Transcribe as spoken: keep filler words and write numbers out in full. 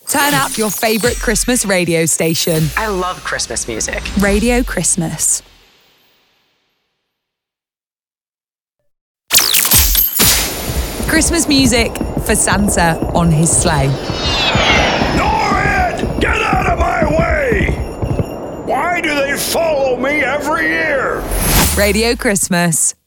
Turn up your favourite Christmas radio station. I love Christmas music. Radio Christmas. Christmas music for Santa on his sleigh. Norrid! Get out of my way! Why do they follow me every year? Radio Christmas.